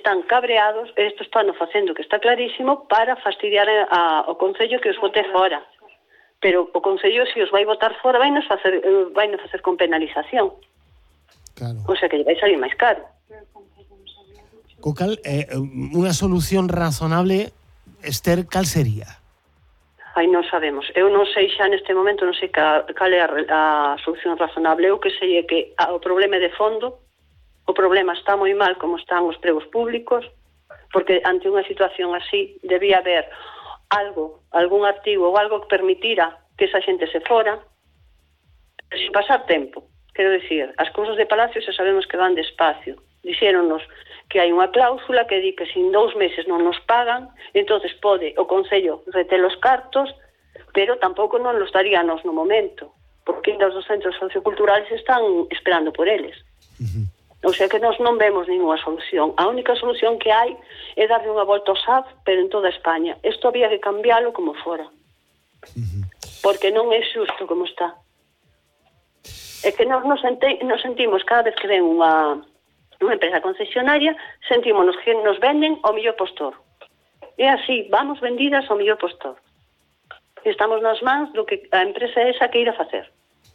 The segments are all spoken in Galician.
están cabreados, e isto están facendo, que está clarísimo, para fastidiar ao Concello que os vote fora. Pero o Concello, se os vai votar fora, vai nos facer con penalización. Claro. O sea que vai salir máis caro. Co cal, unha solución razonable, Esther, cal sería? Aí non sabemos. Eu non sei xa neste momento, non sei cal é a solución razonable. Eu que sei é que o problema é de fondo, o problema está moi mal como están os pregos públicos, porque ante unha situación así debía haber algún artigo ou algo que permitira que esa xente se fora, sin pasar tempo. Quero dicir, as cousas de Palacio xa sabemos que van despacio. Dixéronnos que hai unha cláusula que di que se en 2 meses non nos pagan, entonces pode o Concello reter os cartos, pero tampouco non los daríanos no momento, porque ainda os centros socioculturales están esperando por eles. O sea que nós non vemos ninguna solución. A única solución que hai é darle unha volta ao SAF, pero en toda España. Isto había que cambiálo como fora. Porque non é xusto como está. É que nós nos sentimos cada vez que ven unha empresa concesionaria, sentímonos que nos venden ao millor postor. É así, vamos vendidas ao millor postor. Estamos nas mans do que a empresa esa que irá facer.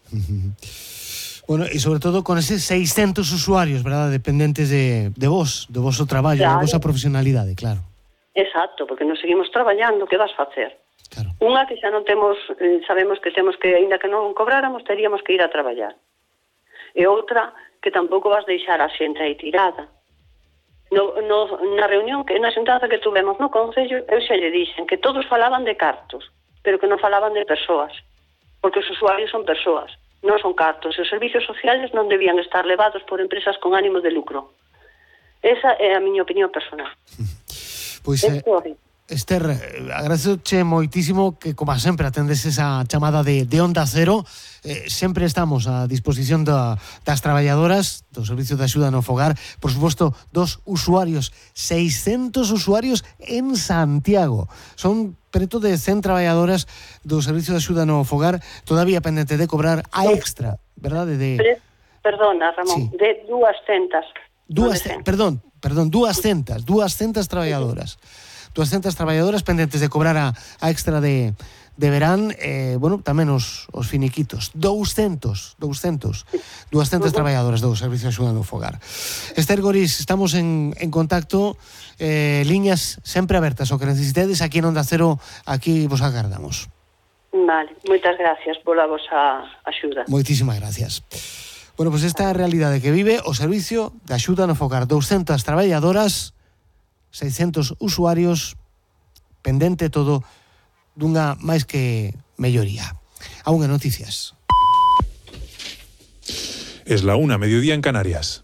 Bueno, e sobre todo con eses 600 usuarios, verdad, dependentes de vos, do vosso traballo, claro, da vosa profesionalidade, claro. Exacto, porque nos seguimos traballando, que vas facer? Claro. Unha que xa non temos, sabemos que temos que, ainda que non cobráramos, teríamos que ir a traballar. E outra, que tampouco vas deixar a xente aí tirada. Na reunión, na xuntanza que tuvemos no Concello, eu xa lle dixen que todos falaban de cartos, pero que non falaban de persoas, porque os usuarios son persoas. Non son cartos, e os servicios sociales non debían estar levados por empresas con ánimo de lucro. Esa é a miña opinión personal. Pois, Esther, agradezoche moitísimo que, como sempre, atendes esa chamada de Onda Cero. Sempre estamos a disposición das traballadoras do Servicio de Axuda no Fogar, por suposto, dos usuarios, 600 usuarios en Santiago. Son preto de 100 traballadoras do Servicio de Axuda no Fogar, todavía pendente de cobrar a extra, verdade? Perdona, Ramón, sí. De 200. 200 traballadoras. 200 traballadoras pendentes de cobrar a extra de verán, bueno, tamén os finiquitos. 200 traballadoras do Servicio de Axuda no Fogar. Esther Gorís, estamos en contacto, liñas sempre abertas, o que necesitedes aquí en Onda Cero, aquí vos agardamos. Vale, moitas gracias pola vosa axuda. Moitísimas gracias. Bueno, pois esta é a realidade que vive o Servicio de Axuda no Fogar. 200 traballadoras, 600 usuarios, pendente todo dunha máis que melloría. Aún en noticias. Es la 1:00, mediodía en Canarias.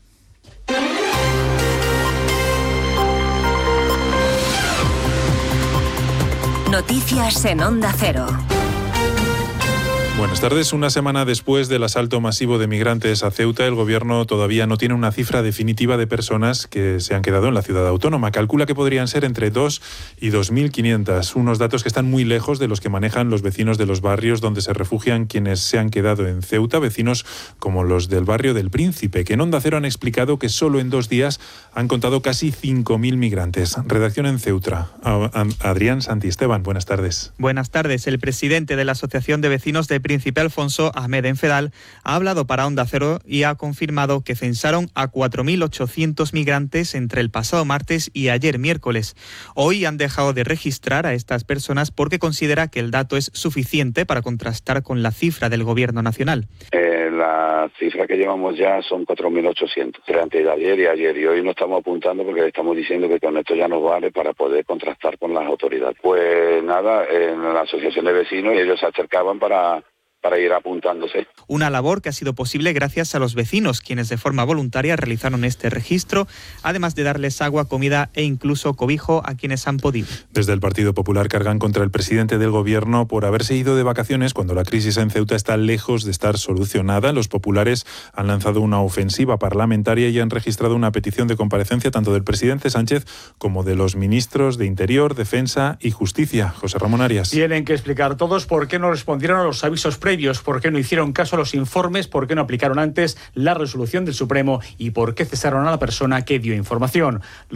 Noticias en Onda Cero. Buenas tardes. Una semana después del asalto masivo de migrantes a Ceuta, el Gobierno todavía no tiene una cifra definitiva de personas que se han quedado en la ciudad autónoma. Calcula que podrían ser entre 2 y 2.500, unos datos que están muy lejos de los que manejan los vecinos de los barrios donde se refugian quienes se han quedado en Ceuta, vecinos como los del barrio del Príncipe, que en Onda Cero han explicado que solo en 2 días han contado casi 5.000 migrantes. Redacción en Ceuta. Adrián Santisteban, buenas tardes. Buenas tardes. El presidente de la Asociación de Vecinos de Príncipe, Alfonso Ahmed Enfedal, ha hablado para Onda Cero y ha confirmado que censaron a 4.800 migrantes entre el pasado martes y ayer miércoles. Hoy han dejado de registrar a estas personas porque considera que el dato es suficiente para contrastar con la cifra del Gobierno nacional. La cifra que llevamos ya son 4.800 entre antes de ayer y hoy no estamos apuntando porque le estamos diciendo que con esto ya nos vale para poder contrastar con las autoridades. Pues nada, en la asociación de vecinos ellos se acercaban para ir apuntándose. Una labor que ha sido posible gracias a los vecinos, quienes de forma voluntaria realizaron este registro, además de darles agua, comida e incluso cobijo a quienes han podido. Desde el Partido Popular cargan contra el presidente del Gobierno por haberse ido de vacaciones cuando la crisis en Ceuta está lejos de estar solucionada. Los populares han lanzado una ofensiva parlamentaria y han registrado una petición de comparecencia tanto del presidente Sánchez como de los ministros de Interior, Defensa y Justicia. José Ramón Arias. Tienen que explicar todos por qué no respondieron a los avisos previos, por qué no hicieron caso a los informes, por qué no aplicaron antes la resolución del Supremo y por qué cesaron a la persona que dio información.